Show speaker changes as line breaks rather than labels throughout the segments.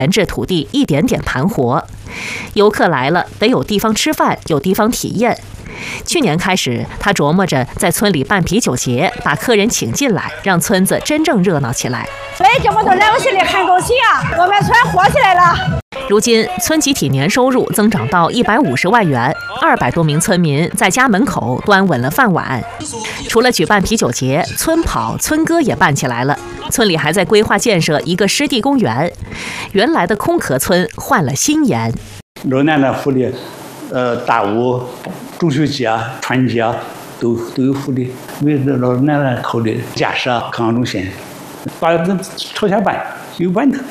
闲置土地一点点盘活。游客来了，得有地方吃饭，有地方体验。去年开始，他琢磨着在村里办啤酒节，把客人请进来，让村子真正热闹起来。
所以这么多人，我心里很高兴啊！我们村火起来了。
如今，村集体年收入增长到150万元，200多名村民在家门口端稳了饭碗。除了举办啤酒节，村跑、村歌也办起来了。村里还在规划建设一个湿地公园。原来的空壳村换了新颜。
老奶奶福利，大屋、中秋节、春节都有福利，为老奶奶考虑建设康养中心，把这朝前办有办头。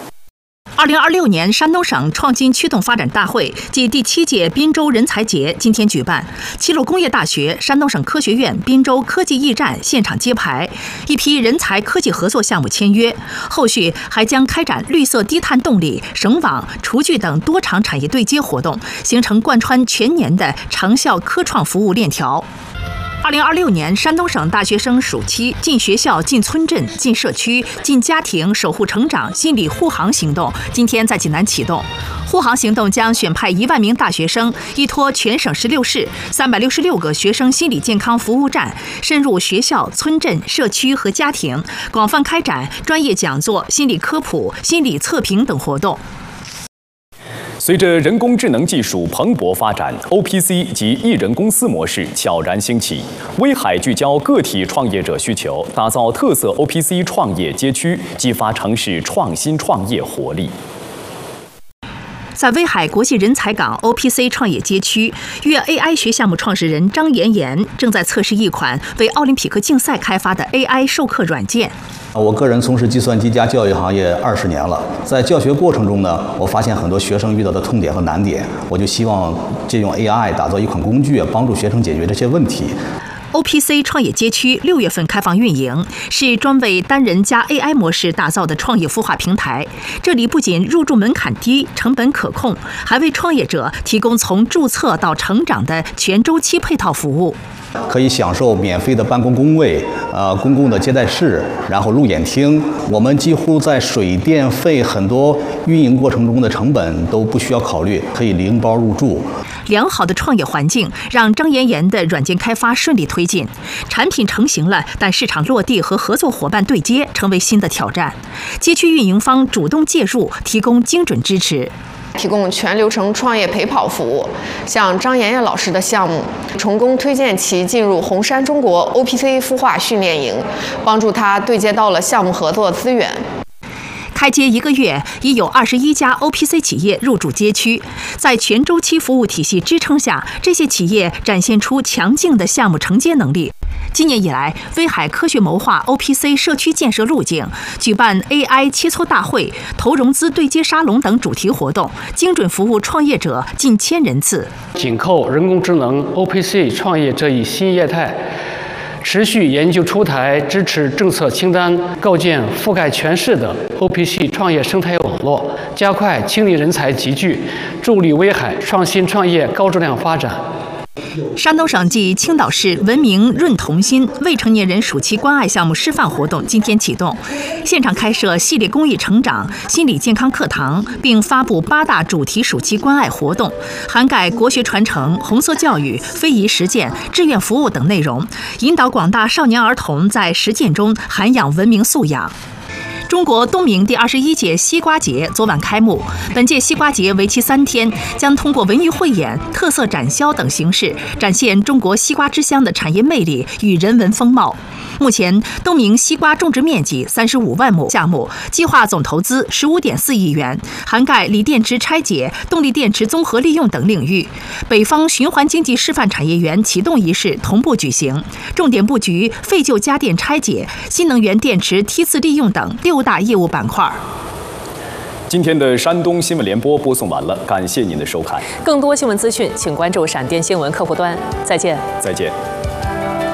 2026年山东省创新驱动发展大会暨第7届滨州人才节今天举办，齐鲁工业大学、山东省科学院滨州科技驿站现场揭牌，一批人才科技合作项目签约。后续还将开展绿色低碳动力、省网、厨具等多场产业对接活动，形成贯穿全年的长效科创服务链条。2026年山东省大学生暑期进学校、进村镇、进社区、进家庭守护成长心理护航行动今天在济南启动。护航行动将选派1万名大学生，依托全省16市366个学生心理健康服务站，深入学校、村镇、社区和家庭，广泛开展专业讲座、心理科普、心理测评等活动。
随着人工智能技术蓬勃发展 ，OPC 及一人公司模式悄然兴起。威海聚焦个体创业者需求，打造特色 OPC 创业街区，激发城市创新创业活力。
在威海国际人才港 OPC 创业街区，粤 AI 学项目创始人张妍妍正在测试一款为奥林匹克竞赛开发的 AI 授课软件。
我个人从事计算机加教育行业20年了，在教学过程中呢，我发现很多学生遇到的痛点和难点，我就希望借用 AI 打造一款工具，帮助学生解决这些问题。
OPC 创业街区6月份开放运营，是专为单人加 AI 模式打造的创业孵化平台。这里不仅入驻门槛低、成本可控，还为创业者提供从注册到成长的全周期配套服务。
可以享受免费的办公工位，公共的接待室，然后路演厅。我们几乎在水电费很多运营过程中的成本都不需要考虑，可以零包入住。
良好的创业环境让张妍妍的软件开发顺利推进，产品成型了，但市场落地和合作伙伴对接成为新的挑战。街区运营方主动介入，提供精准支持。
提供全流程创业陪跑服务，像张妍妍老师的项目，成功推荐其进入红杉中国 OPC 孵化训练营，帮助他对接到了项目合作资源。
开街1个月，已有21家 OPC 企业入驻街区，在全周期服务体系支撑下，这些企业展现出强劲的项目承接能力。今年以来，威海科学谋划 OPC 社区建设路径，举办 AI 切磋大会、投融资对接沙龙等主题活动，精准服务创业者近1000人次。
紧扣人工智能 OPC 创业这一新业态，持续研究出台支持政策清单，构建覆盖全市的 OPC 创业生态网络，加快青年人才集聚，助力威海创新创业高质量发展。
山东省暨青岛市文明润童心未成年人暑期关爱项目示范活动今天启动，现场开设系列公益成长、心理健康课堂，并发布8大主题暑期关爱活动，涵盖国学传承、红色教育、非遗实践、志愿服务等内容，引导广大少年儿童在实践中涵养文明素养。中国东明第21届西瓜节昨晚开幕。本届西瓜节为期3天，将通过文艺汇演、特色展销等形式，展现中国西瓜之乡的产业魅力与人文风貌。目前，东明西瓜种植面积35万亩项目，计划总投资15.4亿元，涵盖锂电池拆解、动力电池综合利用等领域。北方循环经济示范产业园启动仪式同步举行，重点布局废旧家电拆解、新能源电池梯次利用等6大业务板块。
今天的山东新闻联播播送完了，感谢您的收看。
更多新闻资讯，请关注闪电新闻客户端。再见。
再见。